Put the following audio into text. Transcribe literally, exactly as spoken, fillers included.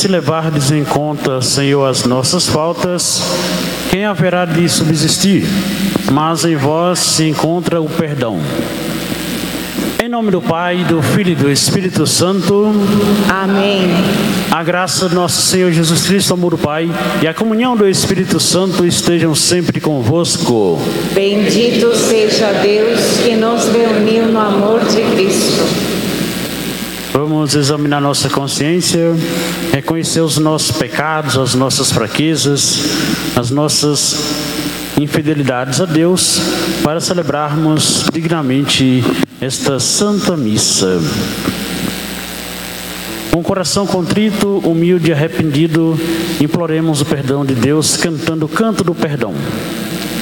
se levardes em conta, Senhor, as nossas faltas, quem haverá de subsistir? Mas em vós se encontra o perdão. Em nome do Pai, do Filho e do Espírito Santo. Amém. A graça do nosso Senhor Jesus Cristo, o amor do Pai e a comunhão do Espírito Santo estejam sempre convosco. Bendito seja Deus que nos reuniu no amor de Cristo. Vamos examinar nossa consciência, reconhecer os nossos pecados, as nossas fraquezas, as nossas infidelidades a Deus, para celebrarmos dignamente esta Santa Missa. Com o coração contrito, humilde e arrependido, imploremos o perdão de Deus, cantando o canto do perdão.